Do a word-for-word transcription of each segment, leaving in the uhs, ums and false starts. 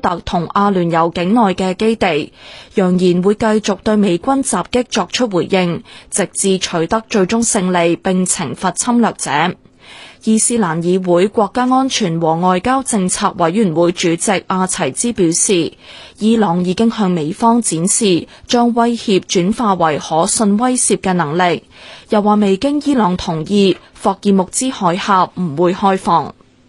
特同阿聯酋境內嘅基地，揚言會繼續對美軍襲擊作出回應，直至取得最終勝利並懲罰侵略者。伊斯蘭議會國家安全和外交政策委員會主席阿齊茲表示，伊朗已經向美方展示將威脅轉化為可信威懾嘅能力，又話未經伊朗同意，霍爾木茲海峽唔會開放。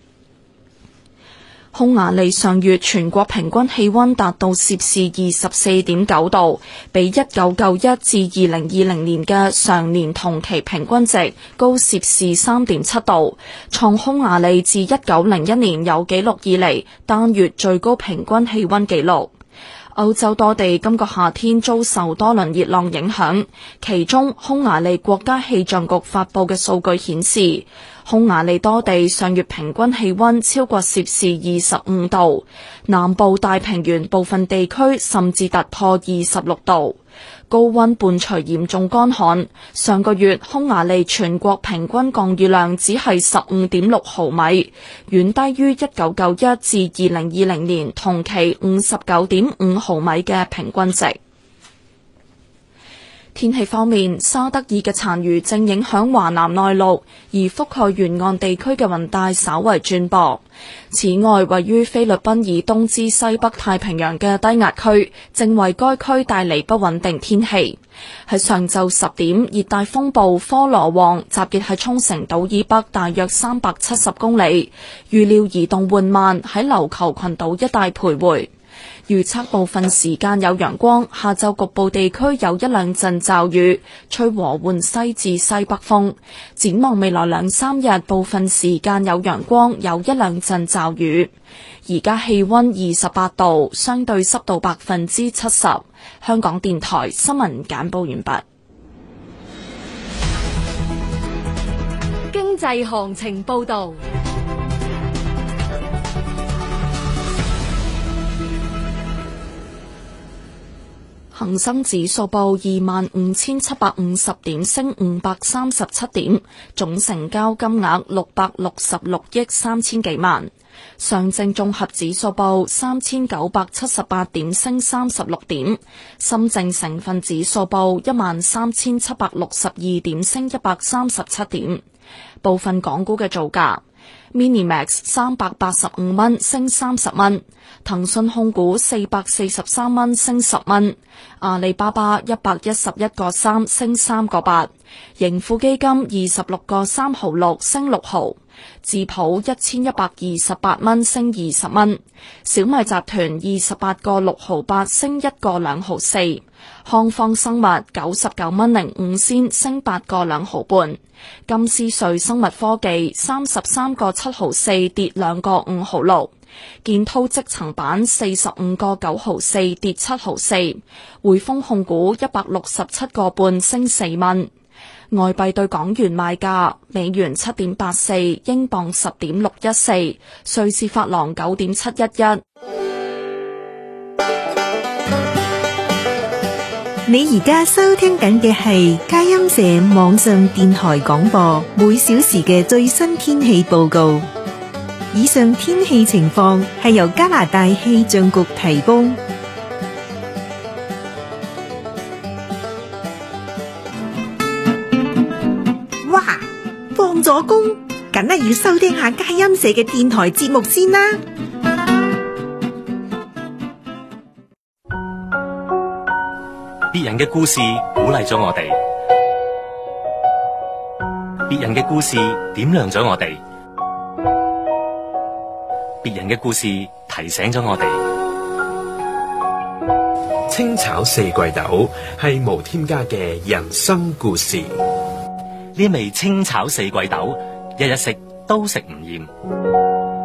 匈牙利上月全國平均氣溫達到攝氏二十四點九度，比一九九一至二零二零年嘅上年同期平均值高攝氏三點七度，創匈牙利自一九零一年有紀錄以嚟單月最高平均氣溫紀錄。歐洲多地今個夏天遭受多輪熱浪影響，其中匈牙利國家氣象局發佈嘅數據顯示，匈牙利多地上月平均氣溫超過攝氏二十五度，南部大平原部分地區甚至突破二十六度。高溫伴隨嚴重乾旱，上個月匈牙利全國平均降雨量只係十五點六毫米，遠低於一九九一至二零二零年同期五十九點五毫米嘅平均值。天氣方面，沙德爾嘅殘餘正影響華南內陸，而覆蓋沿岸地區嘅雲帶稍為轉薄。此外，位於菲律賓以東至西北太平洋嘅低壓區正為該區帶嚟不穩定天氣。喺上晝十點，熱帶風暴科羅旺集結喺沖繩島以北大約三百七十公里，預料移動緩慢，喺琉球群島一帶徘徊。預測部分時間有陽光，下晝局部地區有一兩陣驟雨，吹和緩西至西北風。展望未來兩三日，部分時間有陽光，有一兩陣驟雨。而家氣溫二十八度，相對濕度百分之七十。香港電台新聞簡報完畢。 經濟行情報道。 恒生指數報二萬五千七百五十點，升五百三十七點，總成交金額六百六十六億三千幾萬。上證綜合指數報三千九百七十八點，升三十六點。深證成分指數報一萬三千七百六十二點，升一百三十七點。部分港股嘅造價。Minimax 三百八十五蚊，升三十蚊；騰訊控股四百四十三蚊，升十蚊；阿里巴巴一百一十一個三，升三個八；盈富基金二十六個三毫六，升六毫；智普一千一百二十八蚊，升二十蚊；小米集團二十八個六毫八，升一個兩毫四；康方生物九十九蚊零五仙，升八個兩毫半；金斯瑞生物科技三十三個七毫四，跌兩個五毫六；建滔積層板四十五個九毫四，跌七毫四；匯豐控股一百六十七個半，升四蚊。外幣對港元賣價：美元七點八四，英鎊十點六一四，瑞士法郎九點七一一。 你而家收聽緊嘅係佳音社網上電台廣播，每小時嘅最新天氣報告。以上天氣情況係由加拿大氣象局提供。哇！放咗工，梗係要收聽下佳音社嘅電台節目先啦。 別人嘅故事鼓勵咗我哋，別人嘅故事點亮咗我哋，別人嘅故事提醒咗我哋。 清炒四季豆係無添加嘅人生故事。 呢味清炒四季豆，日日食都食唔厭。